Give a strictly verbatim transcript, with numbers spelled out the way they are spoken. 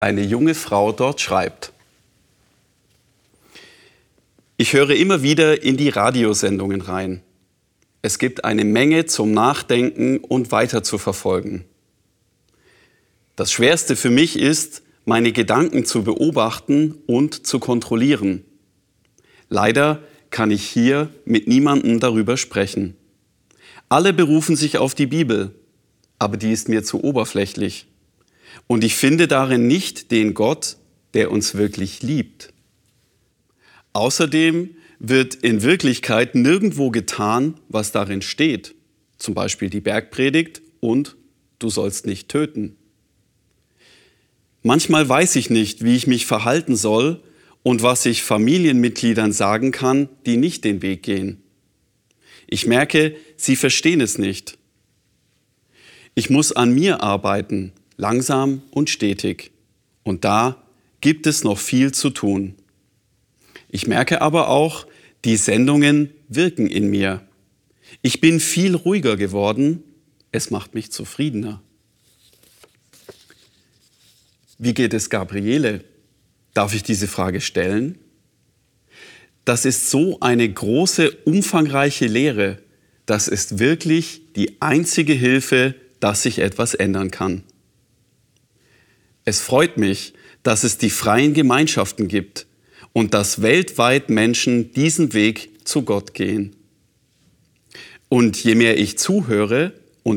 Eine junge Frau dort schreibt: Ich höre immer wieder in die Radiosendungen rein. Es gibt eine Menge zum Nachdenken und weiter zu verfolgen. Das Schwerste für mich ist, meine Gedanken zu beobachten und zu kontrollieren. Leider kann ich hier mit niemandem darüber sprechen. Alle berufen sich auf die Bibel, aber die ist mir zu oberflächlich. Und ich finde darin nicht den Gott, der uns wirklich liebt. Außerdem wird in Wirklichkeit nirgendwo getan, was darin steht. Zum Beispiel die Bergpredigt und du sollst nicht töten. Manchmal weiß ich nicht, wie ich mich verhalten soll und was ich Familienmitgliedern sagen kann, die nicht den Weg gehen. Ich merke, sie verstehen es nicht. Ich muss an mir arbeiten, langsam und stetig. Und da gibt es noch viel zu tun. Ich merke aber auch, die Sendungen wirken in mir. Ich bin viel ruhiger geworden. Es macht mich zufriedener. Wie geht es Gabriele? Darf ich diese Frage stellen? Das ist so eine große, umfangreiche Lehre. Das ist wirklich die einzige Hilfe, dass sich etwas ändern kann. Es freut mich, dass es die freien Gemeinschaften gibt und dass weltweit Menschen diesen Weg zu Gott gehen. Und je mehr ich zuhöre,